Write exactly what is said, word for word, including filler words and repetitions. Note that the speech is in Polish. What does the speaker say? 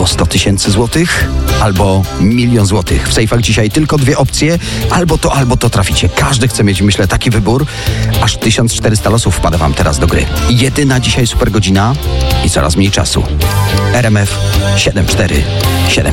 albo sto tysięcy złotych, albo milion złotych. W sejfach dzisiaj tylko dwie opcje, albo to, albo to traficie. Każdy chce mieć, myślę, taki wybór. Aż tysiąc czterysta losów wpada wam teraz do gry. Jedyna dzisiaj super godzina i coraz mniej czasu. R M F siedem cztery siedem.